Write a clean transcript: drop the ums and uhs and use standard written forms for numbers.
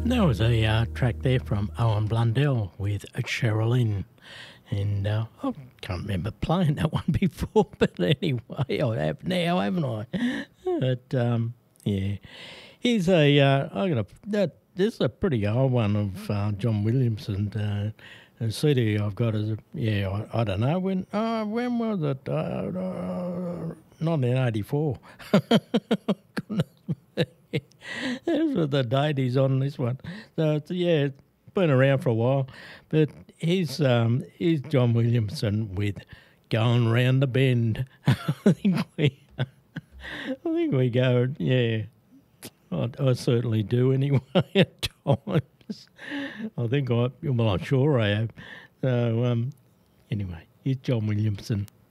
There was a track there from Owen Blundell with Sherilyn. And I can't remember playing that one before, but anyway, I have now, haven't I? But yeah, here's this is a pretty old one of John Williamson. The CD I've got is I don't know when was it? 1984. Goodness me. Those were the dates on this one. So it's been around for a while, but here's John Williamson with "Going Round the Bend." I think we go. Yeah, I certainly do anyway at times. I'm sure I have. So anyway, here's John Williamson.